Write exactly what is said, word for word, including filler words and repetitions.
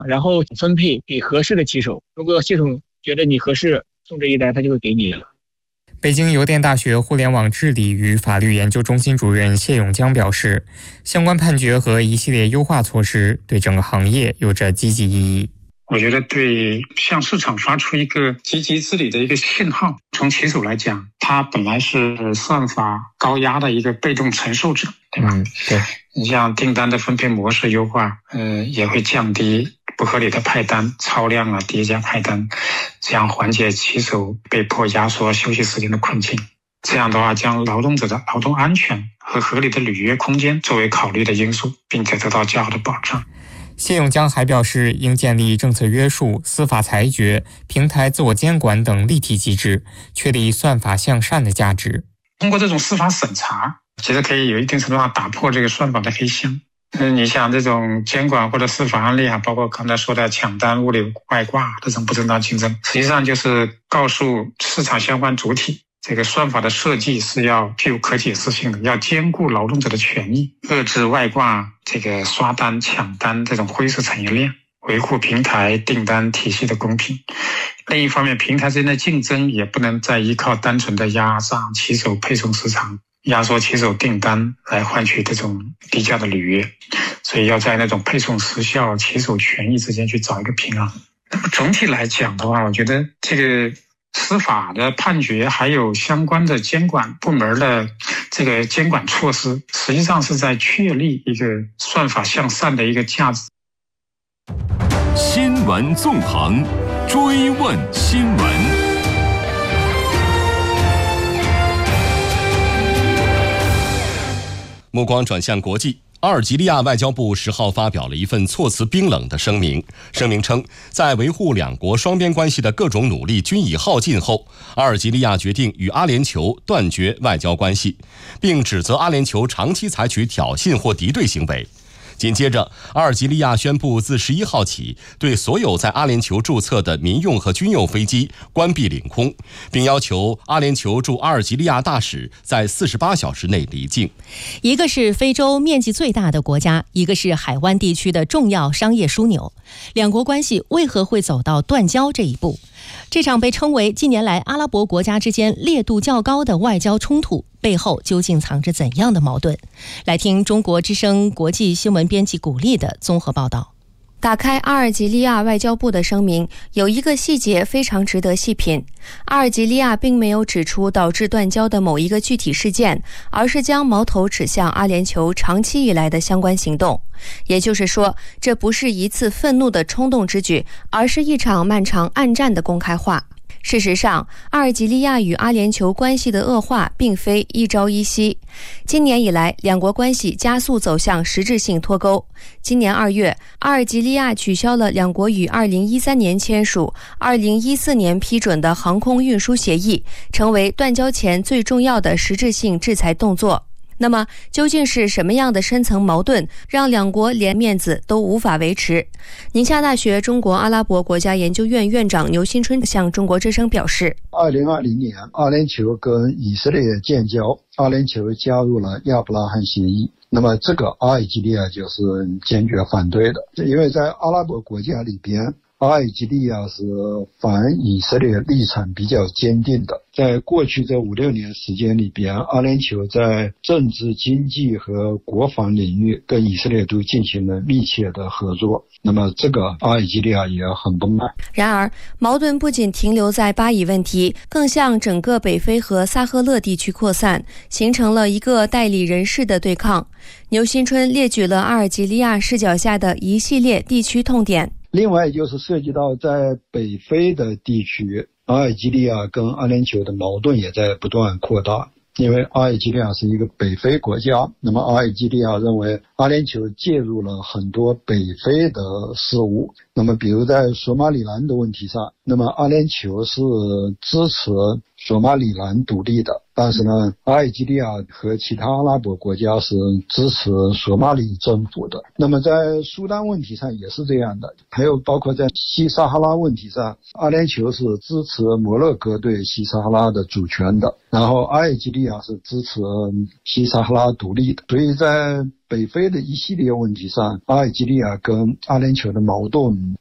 然后分配给合适的骑手。如果系统觉得你合适，送这一单，他就会给你了。 北京邮电大学互联网治理与法律研究中心主任谢永江表示，相关判决和一系列优化措施对整个行业有着积极意义。 我觉得对向市场发出一个积极治理的一个信号。从骑手来讲，他本来是算法高压的一个被动承受者，对吧？ 嗯，对。 你像订单的分配模式优化，呃，也会降低不合理的派单、超量啊、叠加派单，这样缓解骑手被迫压缩休息时间的困境。这样的话，将劳动者的劳动安全和合理的履约空间作为考虑的因素，并且得到较好的保障。 谢永江还表示，应建立政策约束、司法裁决、平台自我监管等立体机制，确立算法向善的价值。 通过这种司法审查，其实可以有一定程度上打破这个算法的黑箱。嗯，你像这种监管或者司法案例啊，包括刚才说的抢单、物流外挂这种不正当竞争，实际上就是告诉市场相关主体，这个算法的设计是要具有可解释性的，要兼顾劳动者的权益，遏制外挂、这个刷单、抢单这种灰色产业链，维护平台订单体系的公平。另一方面，平台之间的竞争也不能再依靠单纯的压榨骑手配送时长、压缩骑手订单来换取这种低价的履约，所以要在那种配送时效、骑手权益之间去找一个平衡。那么总体来讲的话，我觉得这个司法的判决还有相关的监管部门的这个监管措施，实际上是在确立一个算法向善的一个价值。 新闻纵横，追问新闻。 目光转向国际，阿尔及利亚外交部十号发表了一份措辞冰冷的声明。声明称，在维护两国双边关系的各种努力均已耗尽后，阿尔及利亚决定与阿联酋断绝外交关系，并指责阿联酋长期采取挑衅或敌对行为。紧接着，阿尔及利亚宣布自十一号起，对所有在阿联酋注册的民用和军用飞机关闭领空，并要求阿联酋驻阿尔及利亚大使在四十八小时内离境。 一个是非洲面积最大的国家，一个是海湾地区的重要商业枢纽，两国关系为何会走到断交这一步？这场被称为近年来阿拉伯国家之间烈度较高的外交冲突背后究竟藏着怎样的矛盾？来听中国之声国际新闻编辑古丽的综合报道。 打开阿尔及利亚外交部的声明，有一个细节非常值得细品。阿尔及利亚并没有指出导致断交的某一个具体事件，而是将矛头指向阿联酋长期以来的相关行动。也就是说，这不是一次愤怒的冲动之举，而是一场漫长暗战的公开化。事实上，阿尔及利亚与阿联酋关系的恶化并非一朝一夕。今年以来，两国关系加速走向实质性脱钩。今年二月，阿尔及利亚取消了两国于二零一三年签署、二零一四年批准的航空运输协议，成为断交前最重要的实质性制裁动作。那么究竟是什么样的深层矛盾让两国连面子都无法维持？宁夏大学中国阿拉伯国家研究院院长牛新春向中国之声表示， 二零二零年阿联酋跟以色列建交，阿联酋加入了亚伯拉罕协议，那么这个阿尔及利亚就是坚决反对的，因为在阿拉伯国家里边，阿尔及利亚是反以色列立场比较坚定的。在过去这五六年时间里边，阿联酋在政治、经济和国防领域跟以色列都进行了密切的合作。那么这个阿尔及利亚也很不满。 然而，矛盾不仅停留在巴以问题，更向整个北非和萨赫勒地区扩散，形成了一个代理人式的对抗。牛新春列举了阿尔及利亚视角下的一系列地区痛点。 另外就是涉及到在北非的地区，阿尔及利亚跟阿联酋的矛盾也在不断扩大。因为阿尔及利亚是一个北非国家，那么阿尔及利亚认为阿联酋介入了很多北非的事务，那么比如在索马里兰的问题上，那么阿联酋是支持索马里兰独立的， 但是呢，阿尔及利亚和其他阿拉伯国家是支持索马里政府的。那么在苏丹问题上也是这样的，还有包括在西撒哈拉问题上，阿联酋是支持摩洛哥对西撒哈拉的主权的，然后阿尔及利亚是支持西撒哈拉独立的。所以在北非的一系列问题上，阿尔及利亚跟阿联酋的矛盾